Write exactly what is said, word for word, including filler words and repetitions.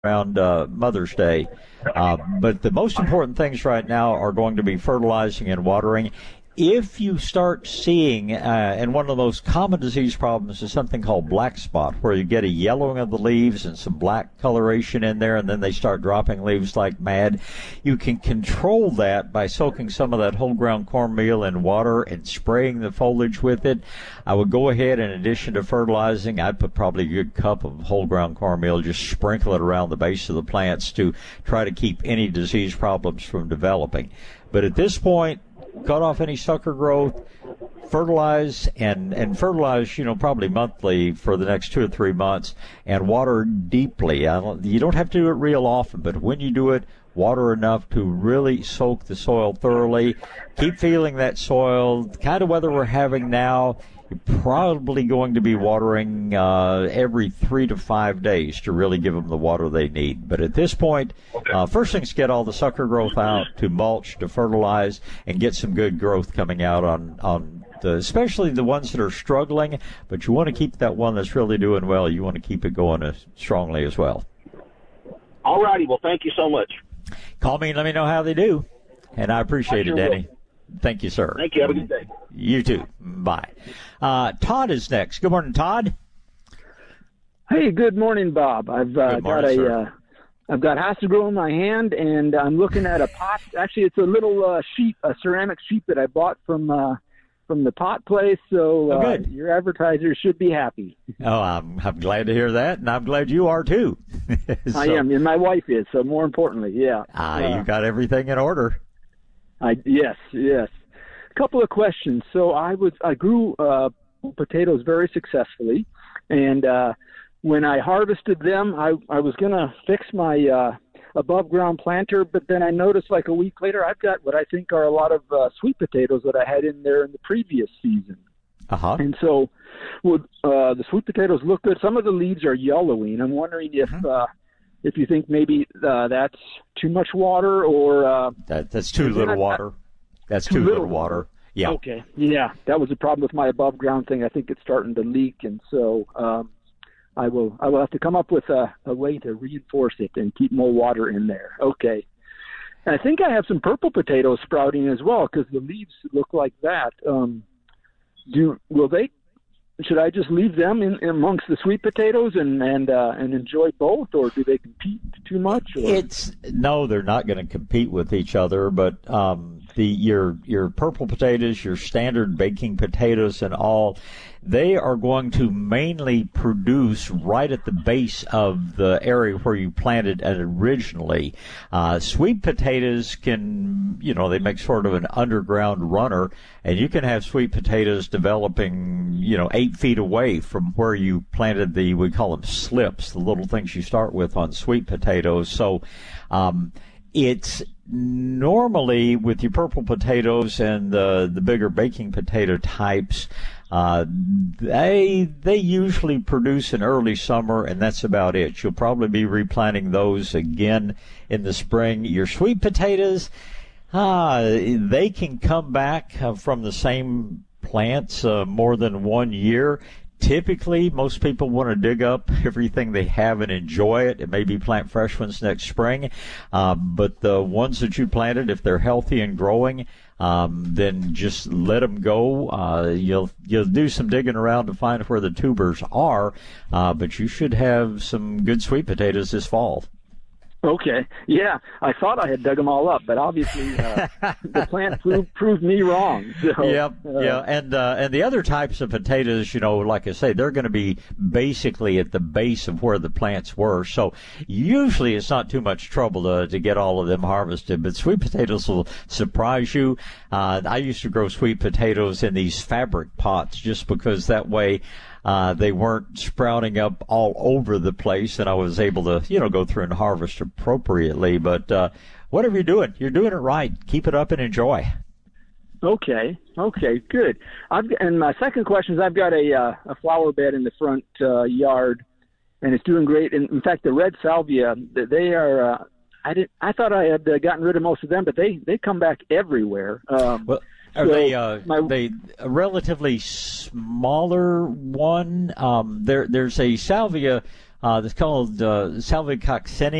around uh, Mother's Day. Uh, but the most important things right now are going to be fertilizing and watering. If you start seeing, uh, and one of the most common disease problems is something called black spot, where you get a yellowing of the leaves and some black coloration in there, and then they start dropping leaves like mad. You can control that by soaking some of that whole ground cornmeal in water and spraying the foliage with it. I would go ahead, in addition to fertilizing, I'd put probably a good cup of whole ground cornmeal, just sprinkle it around the base of the plants to try to keep any disease problems from developing. But at this point, cut off any sucker growth, fertilize, and, and fertilize, you know, probably monthly for the next two or three months, and water deeply. I don't, you don't have to do it real often, but when you do it, water enough to really soak the soil thoroughly. Keep feeling that soil. The kind of weather we're having now, you're probably going to be watering uh, every three to five days to really give them the water they need. But at this point, uh, first thing's get all the sucker growth out, to mulch, to fertilize, and get some good growth coming out on, on the, especially the ones that are struggling. But you want to keep that one that's really doing well. You want to keep it going uh, strongly as well. All righty. Well, thank you so much. Call me and let me know how they do. And I appreciate I sure it, Danny. will. Thank you, sir. Thank you. Have a good day. You too. Bye. Uh, Todd is next. Good morning, Todd. Hey, good morning, Bob. I've uh, Good morning, got a, sir. uh, I've got Hasselgrow in my hand, and I'm looking at a pot. Actually, it's a little uh, sheep, a ceramic sheep that I bought from uh, from the pot place. So Oh, uh, good. your advertisers should be happy. Oh, I'm, I'm glad to hear that, and I'm glad you are too. So, I am, and my wife is. So more importantly, yeah. Ah, Uh, you got everything in order. I yes, yes. A couple of questions. So I was I grew uh, potatoes very successfully, and uh, when I harvested them, I I was gonna fix my uh, above ground planter, but then I noticed like a week later I've got what I think are a lot of uh, sweet potatoes that I had in there in the previous season. Uh huh. And so, would uh, the sweet potatoes look good? Some of the leaves are yellowing. I'm wondering if Mm-hmm. uh, if you think maybe uh, that's too much water, or uh, That, that's too Is it little not- water. That's too too little little water. Yeah. Okay. Yeah, that was the problem with my above ground thing. I think it's starting to leak, and so um, I will I will have to come up with a, a way to reinforce it and keep more water in there. Okay. And I think I have some purple potatoes sprouting as well, because the leaves look like that. Um, do will they? Should I just leave them in, amongst the sweet potatoes and and uh, and enjoy both, or do they compete too much? Or? It's no, they're not going to compete with each other, but um, the your your purple potatoes, your standard baking potatoes, and all, they are going to mainly produce right at the base of the area where you planted it originally. Uh, sweet potatoes can, you know, they make sort of an underground runner, and you can have sweet potatoes developing, you know, eight feet away from where you planted the, we call them slips, the little things you start with on sweet potatoes. So, um, it's normally with your purple potatoes and the, the bigger baking potato types, uh, they, they usually produce in early summer, and that's about it. You'll probably be replanting those again in the spring. Your sweet potatoes, ah, they can come back uh, from the same plants uh, more than one year. Typically, most people want to dig up everything they have and enjoy it, and maybe plant fresh ones next spring. Uh, but the ones that you planted, if they're healthy and growing, um, then just let them go. Uh, you'll you'll do some digging around to find where the tubers are, uh, but you should have some good sweet potatoes this fall. Okay. Yeah, I thought I had dug them all up, but obviously uh, the plant proved, proved me wrong. So, Yep, uh, yeah, and uh, and the other types of potatoes, you know, like I say, they're going to be basically at the base of where the plants were. So usually it's not too much trouble to to get all of them harvested. But sweet potatoes will surprise you. Uh, I used to grow sweet potatoes in these fabric pots just because that way. Uh, they weren't sprouting up all over the place, and I was able to, you know, go through and harvest appropriately. But uh, whatever you're doing, you're doing it right. Keep it up and enjoy. Okay. Okay. Good. I've and my second question is I've got a uh, a flower bed in the front uh, yard, and it's doing great. And in fact, the red salvia, they are. Uh, I didn't. I thought I had uh, gotten rid of most of them, but they they come back everywhere. Um, Well, are so they uh, my, they a relatively smaller one? Um, there there's a salvia Uh, it's called uh, salvicoccinea.